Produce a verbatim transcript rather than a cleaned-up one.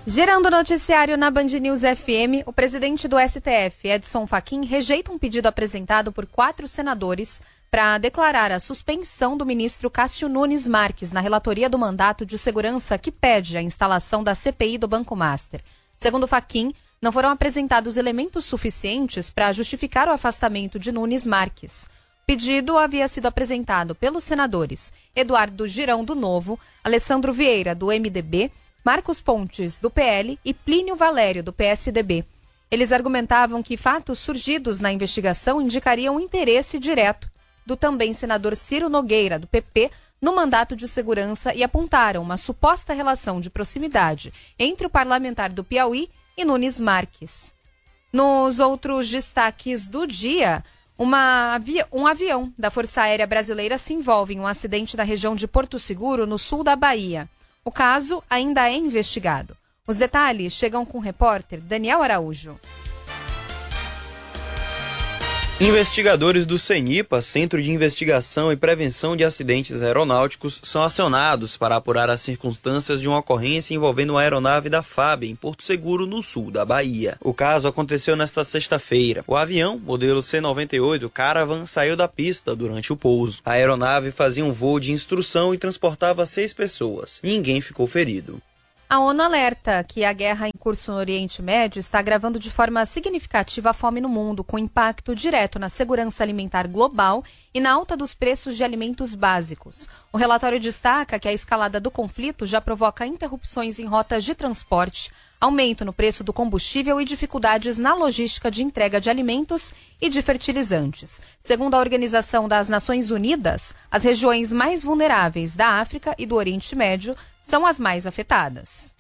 Gerando noticiário na Band News F M, o presidente do S T F, Edson Fachin, rejeita um pedido apresentado por quatro senadores para declarar a suspensão do ministro Cássio Nunes Marques na relatoria do mandato de segurança que pede a instalação da C P I do Banco Master. Segundo Fachin, não foram apresentados elementos suficientes para justificar o afastamento de Nunes Marques. O pedido havia sido apresentado pelos senadores Eduardo Girão, do Novo, Alessandro Vieira, do M D B, Marcos Pontes, do P L, e Plínio Valério, do P S D B. Eles argumentavam que fatos surgidos na investigação indicariam interesse direto do também senador Ciro Nogueira, do P P, no mandato de segurança e apontaram uma suposta relação de proximidade entre o parlamentar do Piauí e Nunes Marques. Nos outros destaques do dia, uma avi- um avião da Força Aérea Brasileira se envolve em um acidente na região de Porto Seguro, no sul da Bahia. O caso ainda é investigado. Os detalhes chegam com o repórter Daniel Araújo. Investigadores do CENIPA, Centro de Investigação e Prevenção de Acidentes Aeronáuticos, são acionados para apurar as circunstâncias de uma ocorrência envolvendo uma aeronave da F A B em Porto Seguro, no sul da Bahia. O caso aconteceu nesta sexta-feira. O avião, modelo C noventa e oito Caravan, saiu da pista durante o pouso. A aeronave fazia um voo de instrução e transportava seis pessoas. Ninguém ficou ferido. A ONU alerta que a guerra em curso no Oriente Médio está agravando de forma significativa a fome no mundo, com impacto direto na segurança alimentar global e na alta dos preços de alimentos básicos. O relatório destaca que a escalada do conflito já provoca interrupções em rotas de transporte, aumento no preço do combustível e dificuldades na logística de entrega de alimentos e de fertilizantes. Segundo a Organização das Nações Unidas, as regiões mais vulneráveis da África e do Oriente Médio são as mais afetadas.